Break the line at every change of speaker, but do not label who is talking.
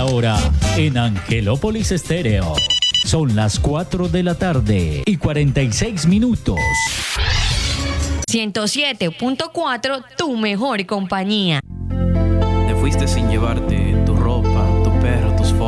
hora en Angelópolis Estéreo. Son las 4 de la tarde y 46 minutos.
107.4, tu mejor compañía.
Te fuiste sin llevarte tu ropa,